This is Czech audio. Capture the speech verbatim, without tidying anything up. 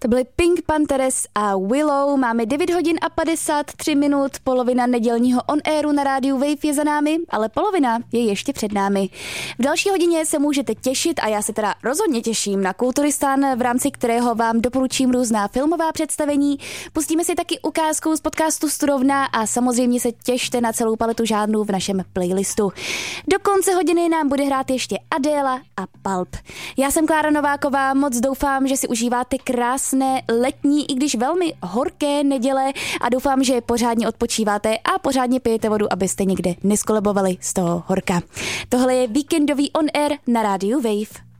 To byly Pink Panthers a Willow. Máme devět hodin a padesát tři minut, polovina nedělního on-airu na rádiu Wave je za námi, ale polovina je ještě před námi. V další hodině se můžete těšit a já se teda rozhodně těším na Kulturistán, v rámci kterého vám doporučím různá filmová představení. Pustíme si taky ukázku z podcastu Studovna a samozřejmě se těšte na celou paletu žánrů v našem playlistu. Do konce hodiny nám bude hrát ještě Adéla a Pulp. Já jsem Klára Nováková, moc doufám, že si užíváte krásné letní, i když velmi horké neděle a doufám, že pořádně odpočíváte a pořádně pijete vodu, abyste někde neskolebovali z toho horka. Tohle je víkendový on air na rádiu Wave.